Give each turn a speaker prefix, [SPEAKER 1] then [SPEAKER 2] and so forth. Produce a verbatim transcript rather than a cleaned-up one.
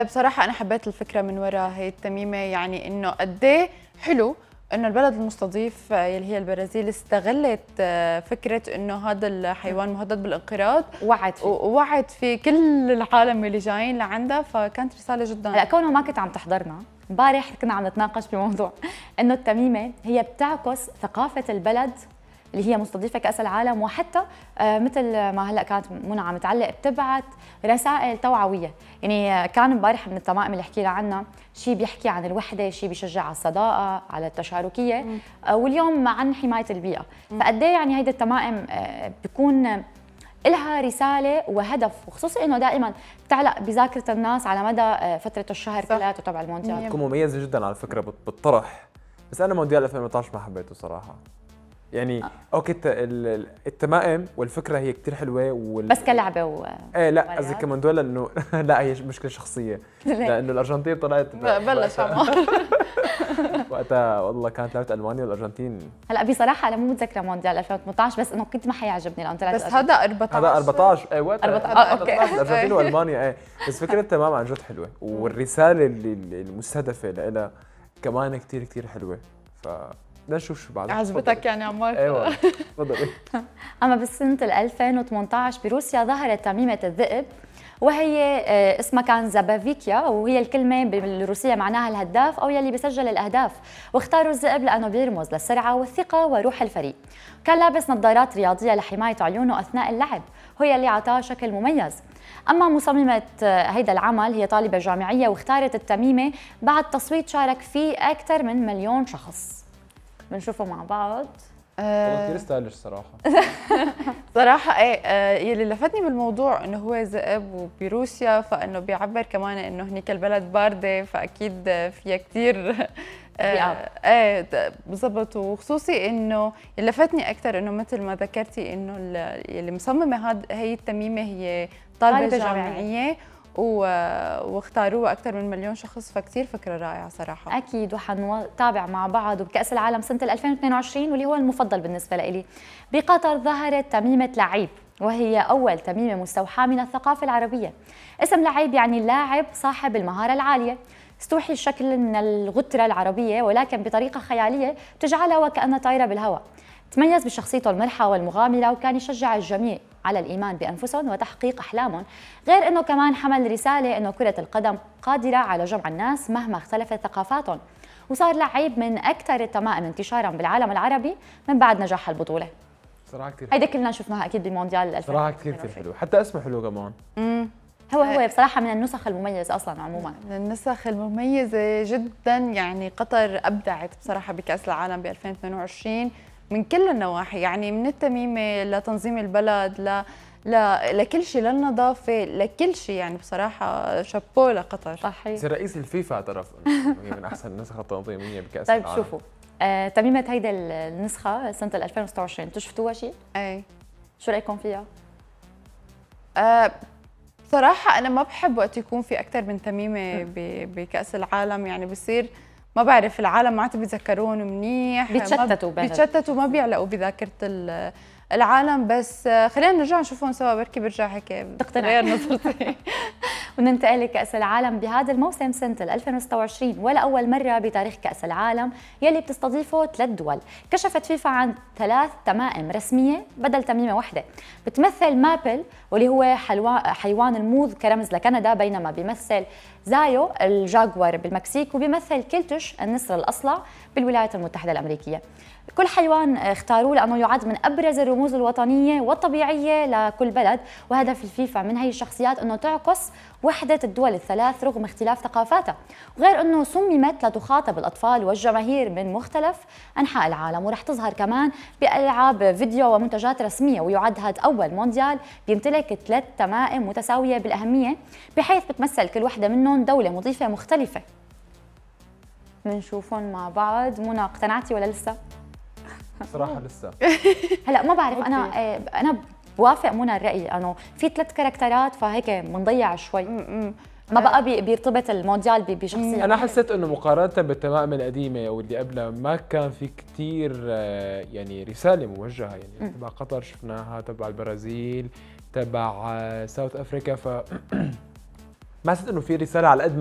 [SPEAKER 1] بصراحة أنا حبيت الفكرة من وراء هي التميمة، يعني إنه قد إيه حلو إنه البلد المستضيف يلي هي البرازيل استغلت فكرة إنه هذا الحيوان مهدد بالانقراض،
[SPEAKER 2] وعد فيه
[SPEAKER 1] ووعد في كل العالم اللي جايين لعندها، فكانت رسالة جدا.
[SPEAKER 2] هلا كونه ما كنت عم تحضرنا امبارح كنا عم نتناقش بموضوع إنه التميمة هي بتعكس ثقافة البلد اللي هي مستضيفه كاس العالم، وحتى آه مثل ما هلا كانت منى عم تعلق بتبعت رسائل توعويه. يعني كان امبارح من التمائم اللي حكينا عنها شيء بيحكي عن الوحده، شيء بيشجع على الصداقه، على التشاركيه، آه واليوم عن حمايه البيئه. فقد ايه يعني هيدي التمائم آه بيكون لها رساله وهدف، وخصوصا انه دائما بتعلق بذاكره الناس على مدى فتره الشهر كلياته تبع المونديال.
[SPEAKER 3] بتكون مميزه جدا على فكره بالطرح، بس انا مونديال ألفين وثمانية عشر ما حبيته صراحه. يعني آه. اوكي التمائم والفكره هي كثير حلوه وال...
[SPEAKER 2] بس كلعبه و
[SPEAKER 3] ايه لا قصدي كمونديال انه لا هي مشكله شخصيه لانه الارجنتين طلعت
[SPEAKER 1] بلش عمار
[SPEAKER 3] وقتها والله كانت لعبه المانيا والارجنتين.
[SPEAKER 2] هلا بصراحه انا مو متذكره مونديال ألفين وثمانية عشر، بس انه كنت ما حيعجبني لو طلعت
[SPEAKER 1] بس هذا أربعة عشر
[SPEAKER 3] هذا أربعة عشر اي وقتها
[SPEAKER 2] أربعة عشر اوكي
[SPEAKER 3] الارجنتين والمانيا ايه. بس فكره تمام عن جد حلوه، والرساله اللي المستهدفه لها كمان كثير كثير حلوه. ف بدنا نشوف شو بعد.
[SPEAKER 1] عجبتك يعني عمار؟
[SPEAKER 3] ايوه تفضلي.
[SPEAKER 2] اما بسنه ألفين وثمانية عشر بروسيا ظهرت تميمه الذئب، وهي اسمها كان زابافيكيا، وهي الكلمه بالروسيه معناها الهداف او يلي بيسجل الاهداف، واختاروا الذئب لانه بيرمز للسرعه والثقه وروح الفريق. كان لابس نظارات رياضيه لحمايه عيونه اثناء اللعب، وهي اللي اعطاه شكل مميز. اما مصممه هيدا العمل هي طالبه جامعيه، واختارت التميمه بعد تصويت شارك فيه اكثر من مليون شخص. بنشوفه مع بعض.
[SPEAKER 3] والله كثير ستايلش صراحه.
[SPEAKER 1] صراحه ايه آه يلي لفتني بالموضوع انه هو ذئب وبروسيا، فانه بيعبر كمان انه هنيك البلد بارده، فاكيد فيها كثير
[SPEAKER 2] آه
[SPEAKER 1] ايه بالضبط. وخصوصي انه اللي لفتني اكثر انه مثل ما ذكرتي انه اللي مصممه هاد هي التميمه هي طالبه جامعيه، واختاروها اكثر من مليون شخص، فكتير فكره رائعه صراحه.
[SPEAKER 2] اكيد، وحنتابع مع بعض. وبكاس العالم سنه ألفين واثنين وعشرين واللي هو المفضل بالنسبه لي بقطر ظهرت تميمه لعيب، وهي اول تميمه مستوحاه من الثقافه العربيه. اسم لعيب يعني اللاعب صاحب المهاره العاليه، استوحي الشكل من الغتره العربيه ولكن بطريقه خياليه تجعلها وكانها طايره بالهواء. تميز بشخصيته المرحة والمغامرة، وكان يشجع الجميع على الإيمان بأنفسهم وتحقيق أحلامهم، غير أنه كمان حمل رسالة أنه كرة القدم قادرة على جمع الناس مهما اختلفت ثقافاتهم، وصار لعيب من أكثر التمائم انتشاراً بالعالم العربي من بعد نجاح البطولة.
[SPEAKER 3] صراحة كثير
[SPEAKER 2] هيدا كلنا شفناها أكيد بمونديال ألفين.
[SPEAKER 3] صراحة كثير كثير حلو، حتى اسمه حلو كمان.
[SPEAKER 1] امم
[SPEAKER 2] هو هو بصراحة من النسخ المميزة أصلاً عموماً.
[SPEAKER 1] من النسخ المميزة جداً، يعني قطر أبدعت بصراحة بكأس العالم ب ألفين واثنين وعشرين من كل النواحي، يعني من التميمة لتنظيم البلد ل لا لكل شيء، للنظافة، لكل شيء، يعني بصراحة شابو لقطر.
[SPEAKER 2] صحيح.
[SPEAKER 3] رئيس الفيفا اعترف انه هي من احسن النسخ التنظيمية بكأس
[SPEAKER 2] طيب
[SPEAKER 3] العالم.
[SPEAKER 2] طيب شوفوا آه، تميمة هيدا النسخة سنة ألفين وستة وعشرين انتوا شفتوها شيء؟
[SPEAKER 1] ايه.
[SPEAKER 2] شو رأيكم فيها؟
[SPEAKER 1] آه بصراحة أنا ما بحب وقت يكون في أكثر من تميمة بكأس العالم، يعني بصير ما بعرف العالم ما عاد بيتذكرون منيح،
[SPEAKER 2] بيتشتتوا
[SPEAKER 1] بيتشتتوا ما بيعلقوا بذاكرة العالم. بس خلينا نرجع نشوفهم سوا، بركي برجع هيك
[SPEAKER 2] تغير
[SPEAKER 1] نظرتي.
[SPEAKER 2] وننتقل لكأس العالم بهذا الموسم سنة ألفين وستة وعشرين، ولا أول مرة بتاريخ كأس العالم يلي بتستضيفه ثلاث دول. كشفت فيفا عن ثلاث تمائم رسمية بدل تميمة واحدة، بتمثل مابل واللي هو حيوان الموظ كرمز لكندا، بينما بيمثل زايو الجاغوار بالمكسيك، وبيمثل كيلتش النسر الأصلع بالولايات المتحدة الأمريكية. كل حيوان اختاروه لأنه يعد من أبرز الرموز الوطنية والطبيعية لكل بلد، وهدف الفيفا من هي الشخصيات أنه تعكس وحدة الدول الثلاث رغم اختلاف ثقافاتها، وغير أنه صممت لتخاطب الأطفال والجماهير من مختلف أنحاء العالم. ورح تظهر كمان بألعاب فيديو ومنتجات رسمية، ويعد هذا أول مونديال بيمتلك ثلاث تمائم متساوية بالأهمية، بحيث بتمثل كل وحدة منهم دولة مضيفة مختلفة. بنشوفهم مع بعض. منى اقتنعتي ولا لسه؟
[SPEAKER 3] صراحة لسه.
[SPEAKER 2] هلا ما بعرف انا انا بوافق منى الرأي انه في ثلاث كاركترات، فهيك بنضيع شوي، ما بقى بيرتبط المونديال بشخصيه.
[SPEAKER 3] انا حسيت انه مقارنه بالتمائم القديمه واللي قبلها ما كان في كثير يعني رساله موجهه، يعني تبع قطر شفناها، تبع البرازيل، تبع ساوث افريكا، ف ما حسيت انه في رساله على قد